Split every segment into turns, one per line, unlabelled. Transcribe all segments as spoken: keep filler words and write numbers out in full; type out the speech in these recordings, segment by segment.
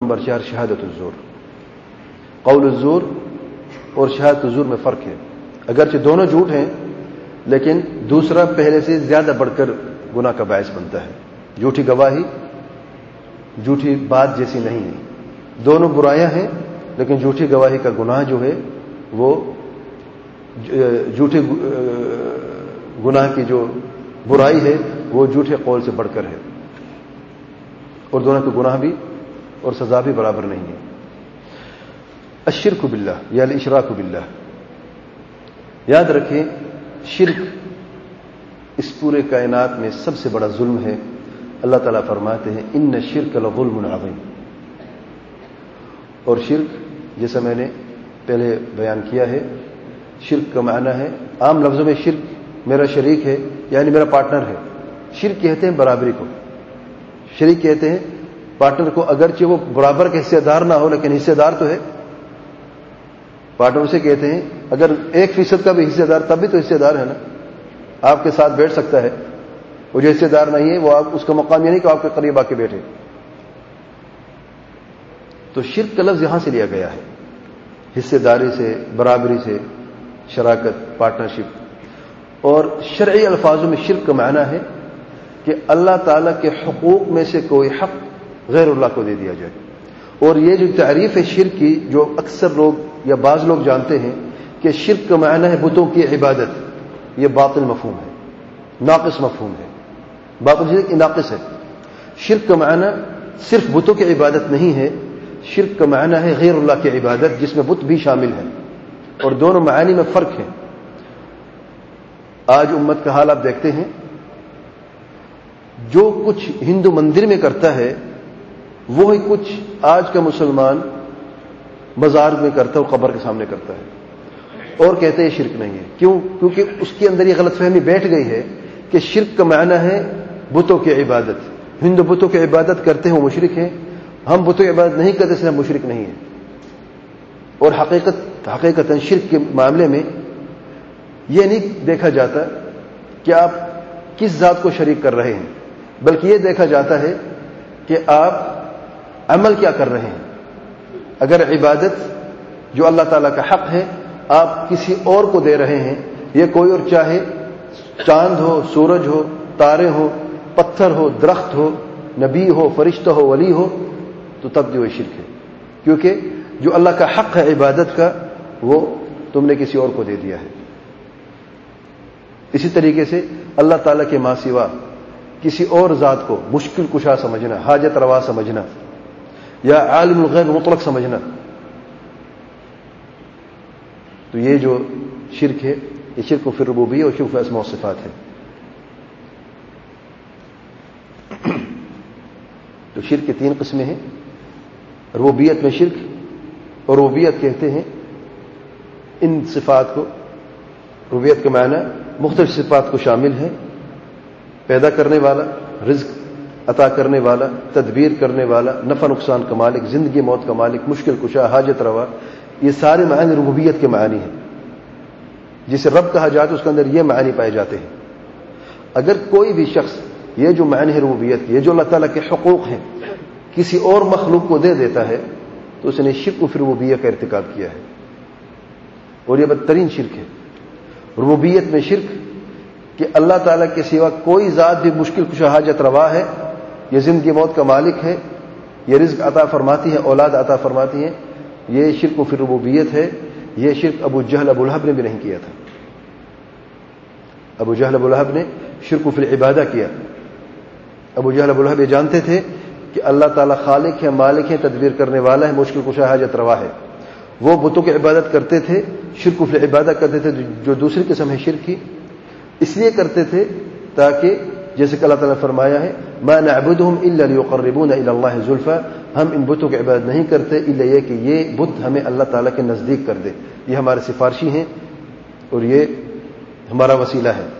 Number چار شہادت الزور. قول الزور اور شہادت الزور میں فرق ہے. اگرچہ دونوں جھوٹ ہیں لیکن دوسرا پہلے سے زیادہ بڑھ کر گناہ کا باعث بنتا ہے. جھوٹی گواہی جھوٹی بات جیسی نہیں ہے. دونوں برائیاں ہیں لیکن جھوٹی گواہی کا گناہ جو ہے وہ جھوٹے گناہ کی جو برائی ہے وہ جھوٹے قول سے بڑھ کر ہے. اور دونوں کے گناہ بھی اور سزا بھی برابر نہیں ہے. الشرک باللہ یا الاشراک باللہ. یاد رکھیں شرک اس پورے کائنات میں سب سے بڑا ظلم ہے. اللہ تعالیٰ فرماتے ہیں ان الشرک لظلم عظیم. اور شرک جیسا میں نے پہلے بیان کیا ہے شرک کا معنی ہے عام لفظوں میں شرک میرا شریک ہے یعنی میرا پارٹنر ہے. شرک کہتے ہیں برابری کو. شریک کہتے ہیں پارٹنر کو اگرچہ وہ برابر کا حصے دار نہ ہو لیکن حصے دار تو ہے. پارٹنر سے کہتے ہیں اگر ایک فیصد کا بھی حصے دار تب بھی تو حصے دار ہے نا. آپ کے ساتھ بیٹھ سکتا ہے وہ جو حصے دار نہیں ہے وہ آپ اس کا مقام یہ نہیں کہ آپ کے قریب آ کے بیٹھے. تو شرک کا لفظ یہاں سے لیا گیا ہے حصے داری سے برابری سے شراکت پارٹنرشپ. اور شرعی الفاظوں میں شرک کا معنی ہے کہ اللہ تعالیٰ کے حقوق میں سے کوئی حق غیر اللہ کو دے دیا جائے. اور یہ جو تعریف ہے شرک کی جو اکثر لوگ یا بعض لوگ جانتے ہیں کہ شرک کا معنی ہے بتوں کی عبادت, یہ باطل مفہوم ہے, ناقص مفہوم ہے. باطل ناقص ہے. شرک کا معنی صرف بتوں کی عبادت نہیں ہے. شرک کا معنی ہے غیر اللہ کی عبادت جس میں بت بھی شامل ہے. اور دونوں معانی میں فرق ہے. آج امت کا حال آپ دیکھتے ہیں جو کچھ ہندو مندر میں کرتا ہے وہی کچھ آج کا مسلمان مزار میں کرتا ہے اور قبر کے سامنے کرتا ہے اور کہتے ہیں شرک نہیں ہے. کیوں؟ کیونکہ اس کے اندر یہ غلط فہمی بیٹھ گئی ہے کہ شرک کا معنی ہے بتوں کی عبادت. ہندو بتوں کی عبادت کرتے ہیں وہ مشرک ہیں, ہم بتوں کی عبادت نہیں کرتے اس لیے ہم مشرک نہیں ہیں. اور حقیقت حقیقت شرک کے معاملے میں یہ نہیں دیکھا جاتا کہ آپ کس ذات کو شریک کر رہے ہیں بلکہ یہ دیکھا جاتا ہے کہ آپ عمل کیا کر رہے ہیں. اگر عبادت جو اللہ تعالیٰ کا حق ہے آپ کسی اور کو دے رہے ہیں, یہ کوئی اور چاہے چاند ہو سورج ہو تارے ہو پتھر ہو درخت ہو نبی ہو فرشتہ ہو ولی ہو, تو تب جو شرک ہے. کیونکہ جو اللہ کا حق ہے عبادت کا وہ تم نے کسی اور کو دے دیا ہے. اسی طریقے سے اللہ تعالیٰ کے ماں سوا کسی اور ذات کو مشکل کشا سمجھنا, حاجت روا سمجھنا یا عالم الغیب مطلق سمجھنا, تو یہ جو شرک ہے یہ شرک فی الربوبیہ اور شرک فی اسماء و صفات ہے. تو شرک کی تین قسمیں ہیں. ربوبیت میں شرک, اور ربوبیت کہتے ہیں ان صفات کو. ربوبیت کا معنی مختلف صفات کو شامل ہے, پیدا کرنے والا, رزق عطا کرنے والا, تدبیر کرنے والا, نفع نقصان کا مالک, زندگی موت کا مالک, مشکل کشا, حاجت روا. یہ سارے معنی ربوبیت کے معنی ہیں. جسے رب کہا جاتا ہے اس کے اندر یہ معنی پائے جاتے ہیں. اگر کوئی بھی شخص یہ جو معنی ہے ربوبیت, یہ جو اللہ تعالیٰ کے حقوق ہیں, کسی اور مخلوق کو دے دیتا ہے تو اس نے شرک فی الربوبیہ کا ارتکاب کیا ہے, اور یہ بدترین شرک ہے. ربوبیت میں شرک کہ اللہ تعالیٰ کے سوا کوئی ذات بھی مشکل کشا حاجت روا ہے, یہ زندگی موت کا مالک ہے, یہ رزق عطا فرماتی ہے, اولاد عطا فرماتی ہے, یہ شرک فی الربوبیت ہے. یہ شرک ابو جہل ابو لہب نے بھی نہیں کیا تھا. ابو جہل ابو لہب نے شرک فی العبادہ کیا. ابو جہل ابو لہب یہ جانتے تھے کہ اللہ تعالیٰ خالق ہے, مالک ہے, تدبیر کرنے والا ہے, مشکل کشا حاجت روا ہے. وہ بتوں کی عبادت کرتے تھے, شرک فی العبادہ کرتے تھے جو دوسری قسم ہے شرک کی. اس لیے کرتے تھے تاکہ جیسے کہ اللہ تعالیٰ نے فرمایا ہے ما نعبدهم الا ليقربونا الى الله زلفى, ہم ان بتوں کی عبادت نہیں کرتے الا یہ کہ یہ بت ہمیں اللہ تعالیٰ کے نزدیک کر دے, یہ ہمارے سفارشی ہیں اور یہ ہمارا وسیلہ ہے.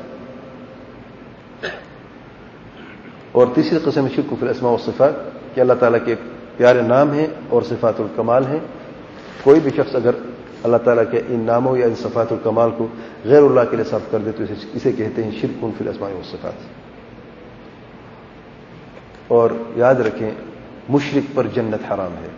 اور تیسری قسم شرک فی الاسماء والصفات کہ اللہ تعالیٰ کے پیارے نام ہیں اور صفات الکمال ہیں. کوئی بھی شخص اگر اللہ تعالیٰ کے ان ناموں یا ان صفات الکمال کو غیر اللہ کے لیے صرف کر دے تو اسے کہتے ہیں شرک فی الاسماء والصفات. اور یاد رکھیں مشرک پر جنت حرام ہے.